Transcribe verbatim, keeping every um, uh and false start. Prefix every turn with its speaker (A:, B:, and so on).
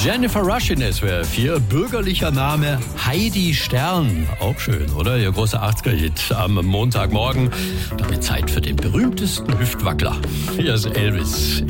A: Jennifer Rush in S W R vier, bürgerlicher Name Heidi Stern. Auch schön, oder? Ihr großer achtziger-Hit am Montagmorgen. Damit Zeit für den berühmtesten Hüftwackler. Hier ist Elvis.